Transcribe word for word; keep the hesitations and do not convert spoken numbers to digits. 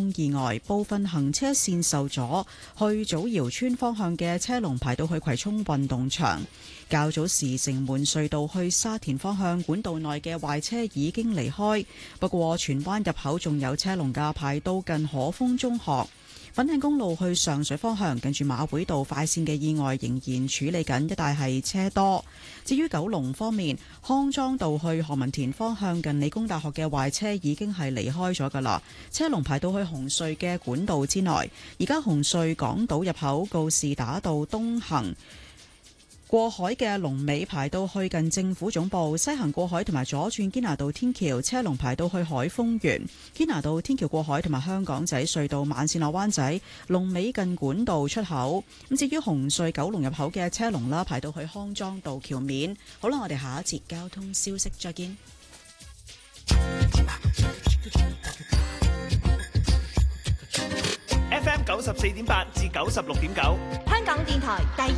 生意外，部分行車線受阻，去祖堯村方向嘅車龍排到去葵涌運動場。較早時城門隧道去沙田方向管道內嘅壞車已經離開，不過荃灣入口仲有車龍㗎，排到近可豐中學。粉嶺公路去上水方向，近住馬會道快線嘅意外仍然處理緊，一帶係車多。至於九龍方面，康莊道去何文田方向近理工大學嘅壞車已經係離開咗㗎啦，車龍排到去紅隧嘅管道之內。而家紅隧港島入口告士打道東行過海嘅龍尾排到去近政府總部，西行過海同埋左轉堅拿道天橋車龍排到去海豐園。堅拿道天橋過海同埋香港仔隧道慢線落灣仔龍尾近管道出口。咁至於紅隧九龍入口嘅車龍啦，排到去康莊道橋面。好啦，我哋下一節交通消息再見。 F M 九十四點八至九十六點九， 香港電台第